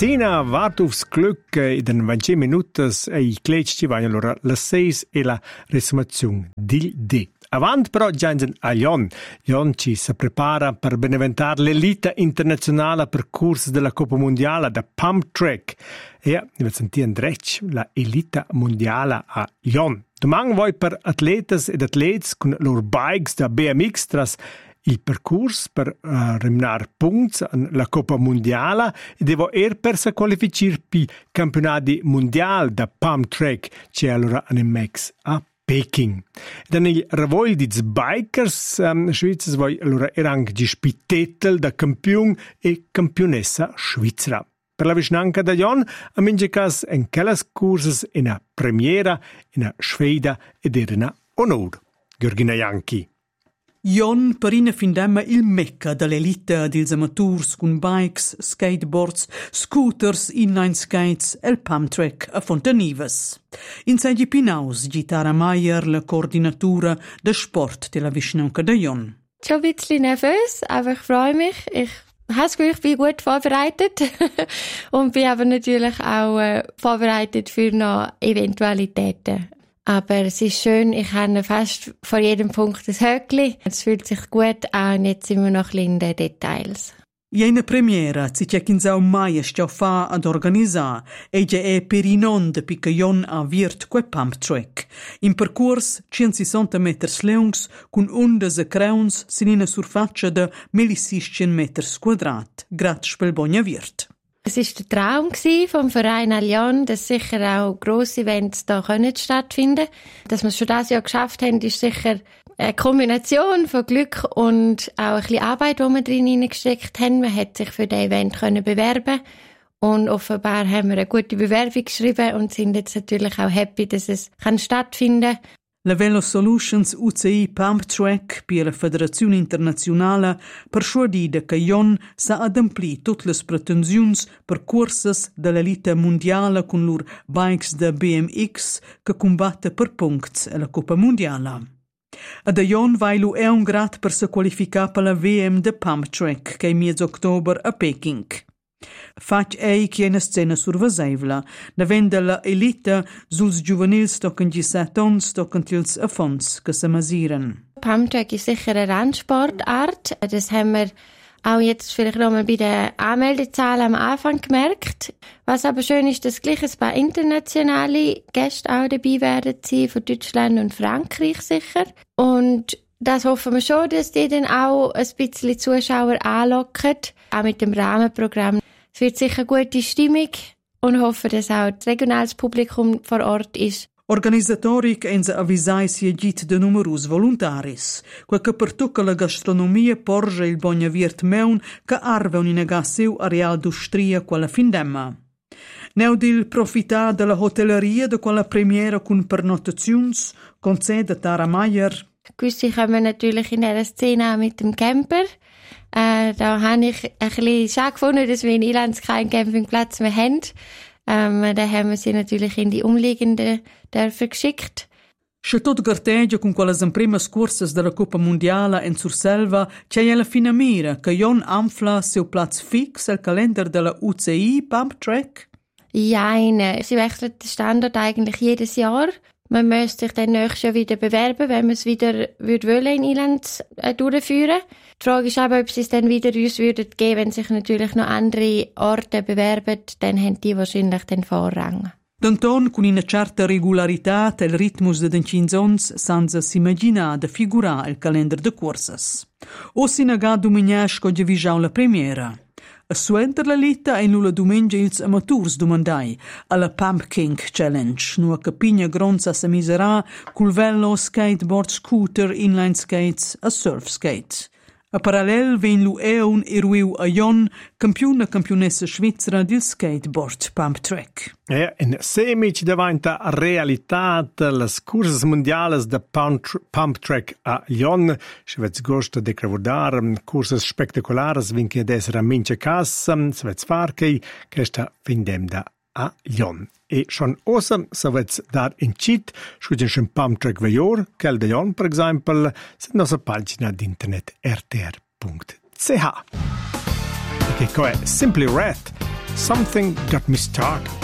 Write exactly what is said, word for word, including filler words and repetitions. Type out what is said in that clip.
Cena wart aufs Glück in den venti minutas e i cleci ci vanno allora le seis e la resumazione del D. Avant però già in a Lyon. Lyon ci si prepara per beneventare l'elite internazionale per corsi della Coppa Mondiale da Pump Track. E ja, vi sentite Andrec, la elite mondiale a Lyon. Domani voi per atletas ed atlets con loro bikes da B M X tras il percorso per uh, remunerar punti alla Coppa Mondiale e devo er per se qualificare per i campionati mondiali da Pump Track c'è allora an M X a Peking. Dan il ravoi di bikers um, svizzers voi allora erang di spittetel da campione e campionessa svizzera. Per la vicinanza da Jon, a minge cas en quelles curses in a premiera, in a sfida ed in a onor. Georgina Janki. Jon perina findemma il mecca dell'elite dels amateurs con bikes, skateboards, scooters, inline skates e il pump track a Fontanives. In Sergi Pinaus, Gitara Meier, la coordinatura der Sport della vicinanza da Jon. Schon ein bisschen nervös, aber ich freue mich. Ich habe das Gefühl, ich bin gut vorbereitet und bin aber natürlich auch äh, vorbereitet für noch Eventualitäten. Aber es ist schön, ich habe fast vor jedem Punkt ein Höckli. Es fühlt sich gut an und jetzt sind wir noch in den Details. Jena premiera si c'è quinzau mai stiau fa ad organizzare e già è per i non de piccaglion a virt que pump track. In percorso centosessanta metri lungs con ondas e creuns sin in una surfaccia de milleseicento metri quadrat, grad spelbogna virt. Es war der Traum vom Verein Allion, dass sicher auch grosse Events da können stattfinden. Dass wir es schon dieses Jahr geschafft haben, ist sicher eine Kombination von Glück und auch ein bisschen Arbeit, die wir drin hineingesteckt haben. Man hat sich für das Event können bewerben und offenbar haben wir eine gute Bewerbung geschrieben und sind jetzt natürlich auch happy, dass es kann stattfinden kann. La Velo Solutions U C I Pump Track per la Federazione Internazionale persuadida che Jon sa ademplir tutte le pretensioni per corses dell'elite mondiale con loro bikes da B M X che combatte per punti alla Coppa Mondiale. Ad Jon vailu è un grad per se qualificare per la V M de Pump Track che è mezzo ottobre a Peking. Fac ei che una scena survasevla, davendo la elite sus giovanils tocken di satons tocken tils affons che se masieren. Pump Track ist sicher eine Randsportart. Das haben wir auch jetzt vielleicht noch mal bei den Anmeldezahlen am Anfang gemerkt. Was aber schön ist, dass gleich ein paar internationale Gäste auch dabei werden sein, von Deutschland und Frankreich sicher. Und das hoffen wir schon, dass die dann auch ein bisschen Zuschauer anlocken, auch mit dem Rahmenprogramm. Es wird sicher eine gute Stimmung und hoffe, dass auch das regionale Publikum vor Ort ist. Organisatori che enza avvisai si agit de numerus voluntaris, quel che per tocca la gastronomia porge il bogna virt meun che arve un inagassiu areal d'ustria quella findemma. Neudil profità della hotelleria de quella premiera con pernotazions, concede Tara Meier. Gewisse kommen natürlich in dieser Szene auch mit dem Camper. Äh, da habe ich ein bisschen schade gefunden, dass wir in Irland keinen Campingplatz mehr haben. Ähm, da haben wir sie natürlich in die umliegenden Dörfer geschickt. Se tot garteggia con quelle primas corses della Coppa Mondiale in Surselva, c'è alla fine mira che Jon anfla seu Platz fix al Kalender della U C I Pump Track? Nein, sie wechselt den Standort eigentlich jedes Jahr. Man müsste sich dann nächstes Jahr wieder bewerben, wenn man es wieder würde wollen in Irland äh, durchführen. Die Frage ist aber, ob sie es dann wieder uns würden geben, wenn sich natürlich noch andere Orte bewerben, dann haben die wahrscheinlich den Vorrang. D'Anton, con una certa regularità, il ritmus de dencinzons senza s'immaginar de figurar il calendar de corses. O sinagà domegnasco de vigiau la premiera. A suenter la lita in lula domengia ils amateurs domandai alla Pump King Challenge, nua capigna gronza sa miserà cul vello, skateboard, scooter, inline skates a surf skates. A parallel ven lu eun eruiu a Jon, campione campionessa svizzera del skateboard Pump Track. Ja, in semic diventa realità le corse mondiali da Pump Track a Jon. Si vede gosto di cravurdare corse spettacolari, vinche ad essere a mince cassa, si vede fare che questa findem da a Jon. E schon osam se vede dar in cit, scugen schon Pump Track vejor, quel de Jon, per esempio, se nostra pagina d'internet r t r punto c h. Che è Simply Red Something Got Me Started.